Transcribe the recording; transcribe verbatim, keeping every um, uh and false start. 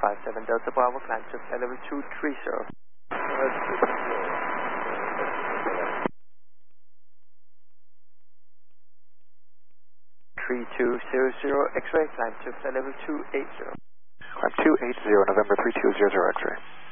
five seven Delta Bravo, climb to flight level two three zero. three two zero zero, X-ray, climb to flight level two eight zero. Climb two eight zero, November three two zero zero, X-ray.